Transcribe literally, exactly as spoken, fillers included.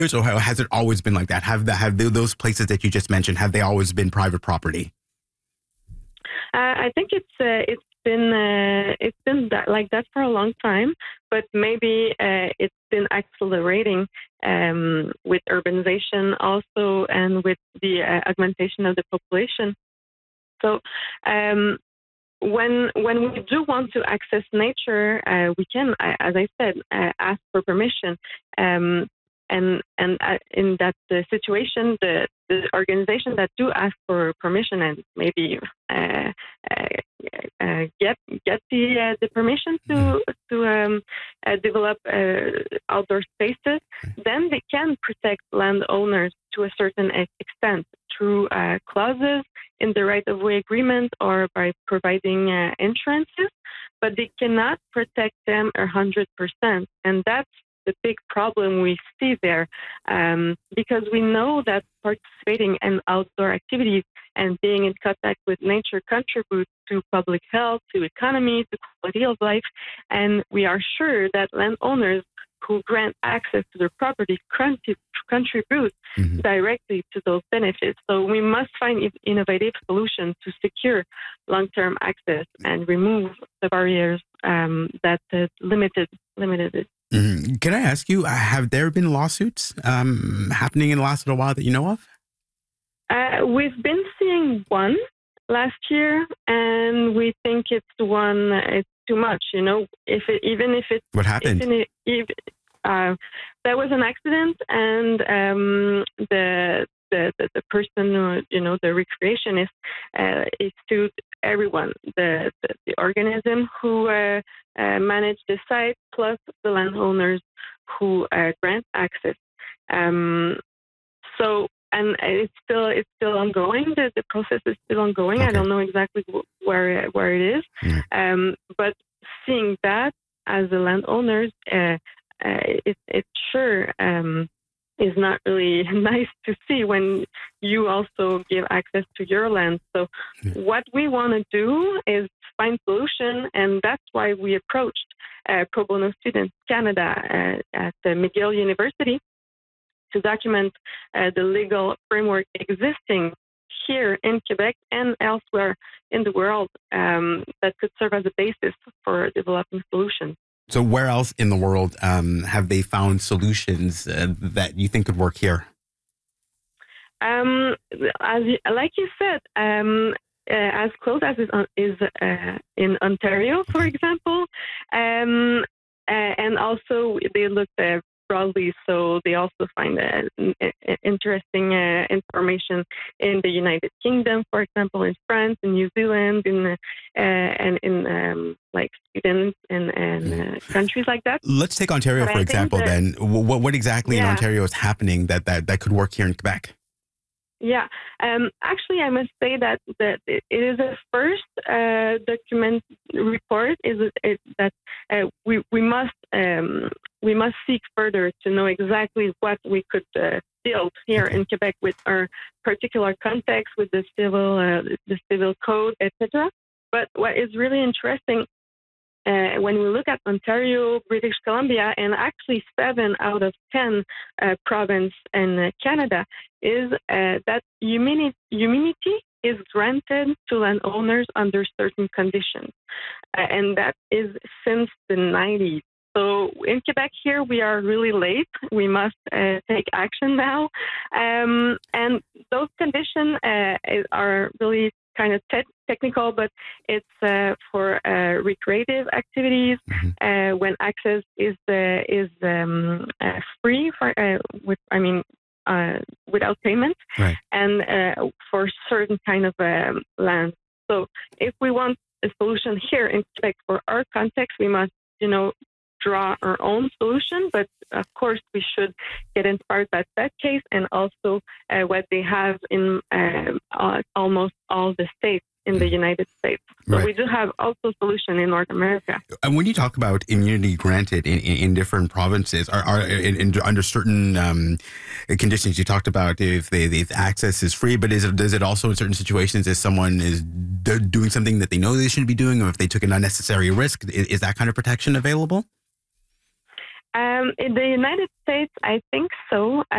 So how, has it always been like that? Have the, have those places that you just mentioned, have they always been private property? Uh, I think it's uh, it's been uh, it's been that, like that for a long time, but maybe uh, it's been accelerating um, with urbanization also and with the uh, augmentation of the population. So um, when when we do want to access nature, uh, we can, as I said, uh, ask for permission. Um, and and uh, in that uh, situation, the, the organization that do ask for permission and maybe uh, uh, uh, get get the uh, the permission to to um, uh, develop uh, outdoor spaces, then they can protect landowners to a certain extent through uh, clauses in the right-of-way agreement or by providing uh, insurances, but they cannot protect them one hundred percent. And that's the big problem we see there, um, because we know that participating in outdoor activities and being in contact with nature contributes to public health, to economy, to quality of life, and we are sure that landowners who grant access to their property contribute mm-hmm. directly to those benefits. So we must find innovative solutions to secure long-term access and remove the barriers um, that uh, limited limited it. Mm-hmm. Can I ask you, have there been lawsuits um, happening in the last little while that you know of? Uh, we've been seeing one last year, and we think it's one. It's too much, you know. If it, even if it's what happened, if, if uh, there was an accident, and um, the, the the the person who, you know, the recreationist, uh, is sued everyone, the the, the organism who uh, uh, managed the site, plus the landowners who uh, grant access. Um, so. And it's still it's still ongoing. The, the process is still ongoing. Okay. I don't know exactly where where it is, mm. um, but seeing that as a landowner, uh, uh, it it sure um, is not really nice to see when you also give access to your land. So mm. what we want to do is find solution, and that's why we approached uh, Pro Bono Students Canada uh, at uh, McGill University to document uh, the legal framework existing here in Quebec and elsewhere in the world um, that could serve as a basis for developing solutions. So where else in the world um, have they found solutions uh, that you think could work here? Um, as you, like you said, um, uh, as close as is, is uh, in Ontario, for example, um, uh, and also they looked at broadly, so they also find uh, interesting uh, information in the United Kingdom, for example, in France, in New Zealand, in uh, and in um, like Sweden and, and uh, countries like that. Let's take Ontario, but for I example. That, then, what what exactly yeah. in Ontario is happening that, that that could work here in Quebec? Yeah, um, actually, I must say that, that it is a first uh, document report. Is it, that uh, we we must um, we must seek further to know exactly what we could uh, build here in Quebec with our particular context, with the civil uh, the civil code, et cetera. But what is really interesting, Uh, when we look at Ontario, British Columbia, and actually seven out of ten uh, province in uh, Canada, is uh, that immunity, immunity is granted to landowners under certain conditions. Uh, and that is since the nineties. So in Quebec here, we are really late. We must uh, take action now. Um, and those conditions uh, are really kind of te- technical, but it's uh, for uh, recreative activities mm-hmm. uh, when access is uh, is um, uh, free for uh, with I mean uh, without payment, right. and uh, for certain kind of um, land. So if we want a solution here in Quebec for our context, we must you know draw our own solution, but of course we should get inspired by that case and also uh, what they have in uh, uh, almost all the states in the United States. So right. we do have also solution in North America. And when you talk about immunity granted in, in, in different provinces, are, are in, in, under certain um, conditions, you talked about if, they, if access is free, but is it, does it also in certain situations if someone is d- doing something that they know they shouldn't be doing, or if they took an unnecessary risk, is, is that kind of protection available? Um, in the United States, I think so.